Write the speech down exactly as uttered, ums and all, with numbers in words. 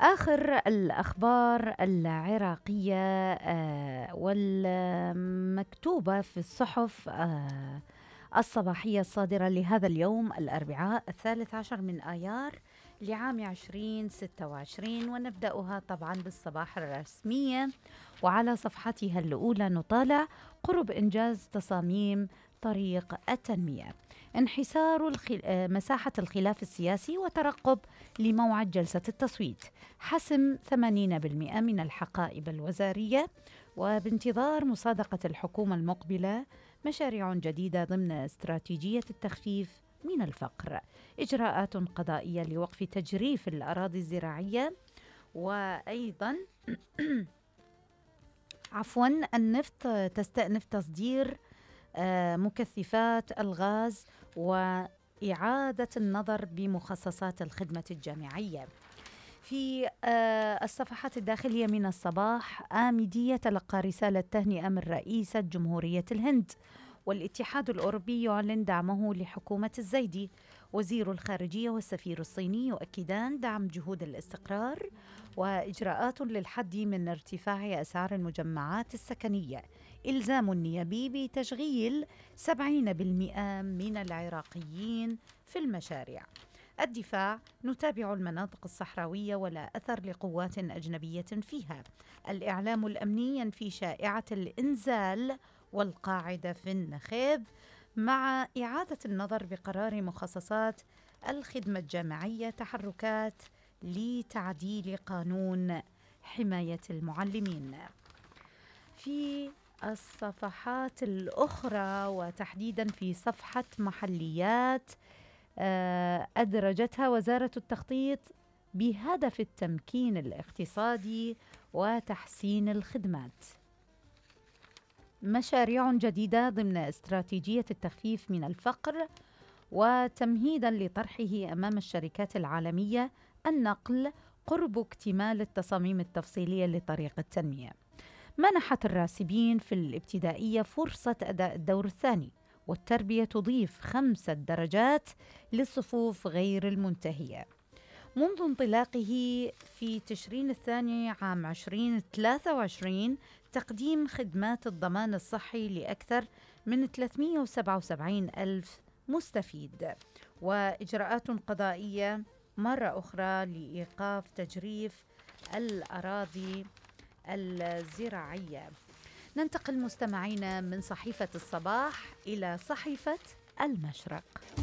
آخر الأخبار العراقية آه، والمكتوبة في الصحف آه، الصباحية الصادرة لهذا اليوم الأربعاء الثالث عشر من آيار لعام عشرين ستة وعشرين، ونبدأها طبعا بالصباح الرسمية. وعلى صفحتها الأولى نطالع قرب إنجاز تصاميم طريق التنمية، انحسار الخل... آه، مساحة الخلاف السياسي وترقب لموعد جلسة التصويت، حسم ثمانين بالمئة من الحقائب الوزارية، وبانتظار مصادقة الحكومة المقبلة مشاريع جديدة ضمن استراتيجية التخفيف من الفقر، إجراءات قضائية لوقف تجريف الأراضي الزراعية، وأيضا عفوا النفط تستأنف تصدير آه، مكثفات الغاز وإعادة النظر بمخصصات الخدمة الجامعية. في آه، الصفحات الداخلية من الصباح، آمدي يتلقى رسالة تهنئة من رئيسة جمهورية الهند، والاتحاد الأوروبي يعلن دعمه لحكومة الزيدي، وزير الخارجية والسفير الصيني يؤكدان دعم جهود الاستقرار، وإجراءات للحد من ارتفاع أسعار المجمعات السكنية، إلزام النيابي بتشغيل سبعين بالمئة من العراقيين في المشاريع. الدفاع، نتابع المناطق الصحراوية ولا أثر لقوات أجنبية فيها. الإعلام الأمني ينفي شائعة الإنزال والقاعدة في النخيب، مع إعادة النظر بقرار مخصصات الخدمة الجامعية، تحركات لتعديل قانون حماية المعلمين. في الصفحات الأخرى وتحديدا في صفحة محليات، آه، أدرجتها وزارة التخطيط بهدف التمكين الاقتصادي وتحسين الخدمات، مشاريع جديدة ضمن استراتيجية التخفيف من الفقر، وتمهيدا لطرحه أمام الشركات العالمية النقل قرب اكتمال التصاميم التفصيلية لطريق التنمية. منحت الراسبين في الابتدائية فرصة أداء الدور الثاني، والتربية تضيف خمسة درجات للصفوف غير المنتهية. منذ انطلاقه في تشرين الثاني عام عشرين ثلاثة وعشرين، تقديم خدمات الضمان الصحي لأكثر من ثلاثمئة وسبعة وسبعين ألف مستفيد، وإجراءات قضائية مرة أخرى لإيقاف تجريف الأراضي الزراعية. ننتقل مستمعينا من صحيفة الصباح إلى صحيفة المشرق.